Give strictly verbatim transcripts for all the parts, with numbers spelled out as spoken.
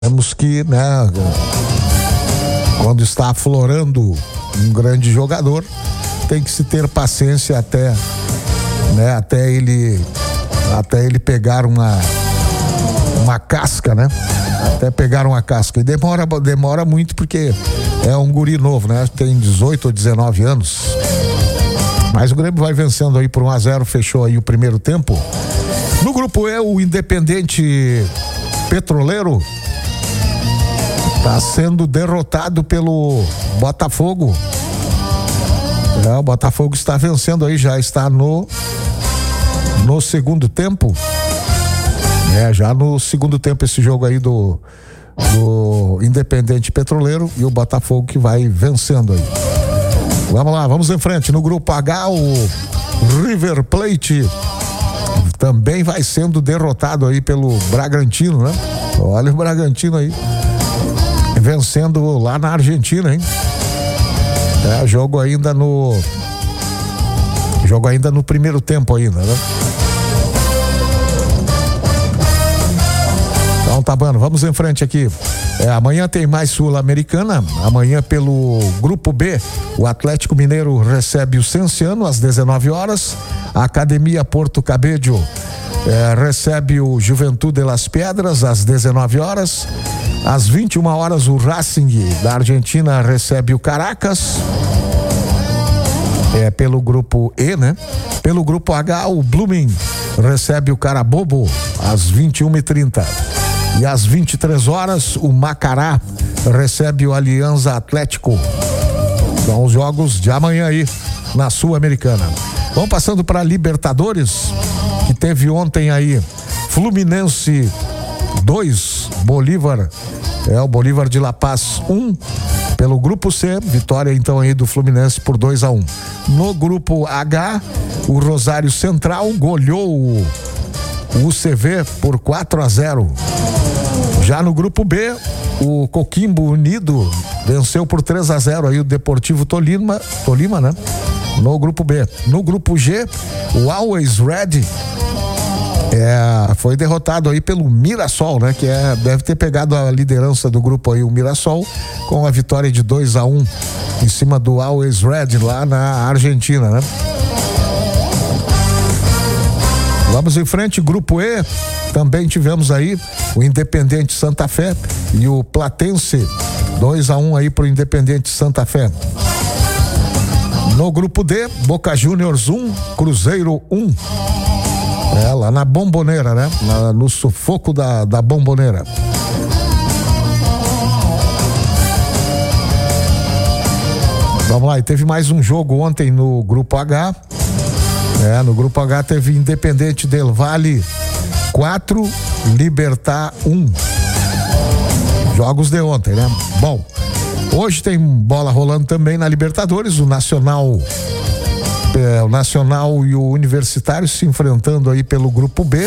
Temos que, né, quando está aflorando um grande jogador, tem que se ter paciência até, né, até ele, até ele pegar uma, uma casca, né? Até pegar uma casca. E demora, demora muito porque é um guri novo, né? Tem dezoito ou dezenove anos. Mas o Grêmio vai vencendo aí por um a zero, fechou aí o primeiro tempo. No grupo E, o Independente Petroleiro está sendo derrotado pelo Botafogo. É, o Botafogo está vencendo aí, já está no no segundo tempo. É, já no segundo tempo esse jogo aí do, do Independente Petroleiro e o Botafogo que vai vencendo aí. Vamos lá, vamos em frente. No grupo H, o River Plate também vai sendo derrotado aí pelo Bragantino, né? Olha o Bragantino aí vencendo lá na Argentina, hein? É, jogo ainda no jogo ainda no primeiro tempo ainda, né? Então tá bom, vamos em frente aqui. É, amanhã tem mais Sul-Americana. Amanhã pelo grupo B, o Atlético Mineiro recebe o Cienciano às dezenove horas. A Academia Porto Cabello é, recebe o Juventude de Las Piedras às dezenove horas. Às vinte e uma horas, o Racing da Argentina recebe o Caracas. É pelo grupo E, né? Pelo grupo H, o Blooming recebe o Carabobo às vinte e uma e trinta. E às vinte e três horas, o Macará recebe o Alianza Atlético. São os jogos de amanhã aí na Sul-Americana. Vamos passando para Libertadores, que teve ontem aí Fluminense dois, Bolívar, é o Bolívar de La Paz um. Pelo grupo C, vitória então aí do Fluminense por dois a um. No grupo H, o Rosário Central goleou o, o U C V por quatro a zero. Já no grupo B, o Coquimbo Unido venceu por três a zero aí o Deportivo Tolima, Tolima, né? No grupo B. No grupo G, o Always Red é, foi derrotado aí pelo Mirassol, né? Que é, deve ter pegado a liderança do grupo aí, o Mirassol, com a vitória de dois a um em cima do Always Red lá na Argentina, né? Vamos em frente, grupo E, também tivemos aí o Independente Santa Fé e o Platense, dois a um aí pro Independente Santa Fé. No grupo D, Boca Juniors um, Cruzeiro um. É, lá na Bomboneira, né? Na, no sufoco da, da Bomboneira. Vamos lá, e teve mais um jogo ontem no grupo H. É, no grupo H teve Independente Del Valle quatro, Libertad um. Jogos de ontem, né? Bom, hoje tem bola rolando também na Libertadores, o Nacional, é, o Nacional e o Universitário se enfrentando aí pelo grupo B.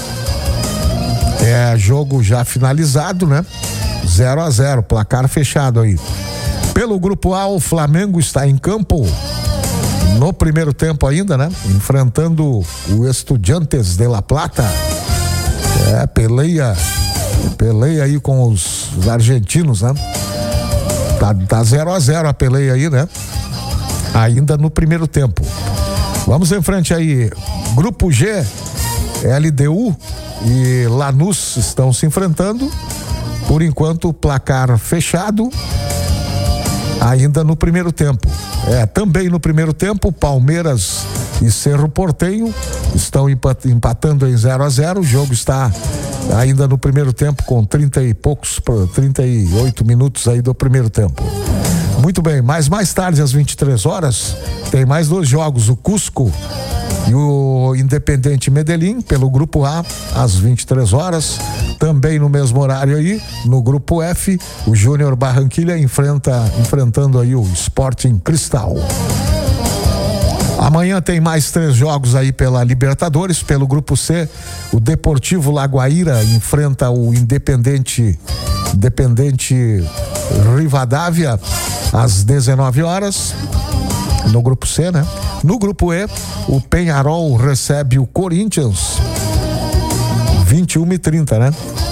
É, jogo já finalizado, né? zero a zero, placar fechado aí. Pelo grupo A, o Flamengo está em campo no primeiro tempo ainda, né? Enfrentando o Estudiantes de La Plata. É, peleia, peleia aí com os, os argentinos, né? Tá, tá zero a zero a peleia aí, né? Ainda no primeiro tempo. Vamos em frente aí. Grupo G, L D U e Lanús estão se enfrentando. Por enquanto, placar fechado. Ainda no primeiro tempo. É, também no primeiro tempo, Palmeiras e Cerro Porteño estão empatando em zero a zero. O jogo está ainda no primeiro tempo com trinta e poucos, trinta e oito minutos aí do primeiro tempo. Muito bem, mas mais tarde às vinte e três horas tem mais dois jogos, o Cusco e o Independente Medellín pelo grupo A às vinte e três horas. Também no mesmo horário aí, no grupo F, o Júnior Barranquilla enfrenta, enfrentando aí o Sporting Cristal. Amanhã tem mais três jogos aí pela Libertadores. Pelo grupo C, o Deportivo Laguaira enfrenta o Independente, Independente Rivadavia às dezenove horas. No grupo C, né? No grupo E, o Peñarol recebe o Corinthians vinte e uma e trinta, né?